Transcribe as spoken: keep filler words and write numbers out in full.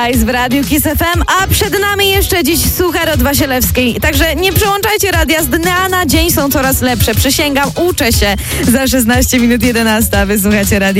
w Radiu Kiss F M, a przed nami jeszcze dziś suchar od Wasielewskiej. Także nie przełączajcie radia, z dnia na dzień są coraz lepsze. Przysięgam, uczę się. Za szesnaście minut jedenasta wysłuchacie radia.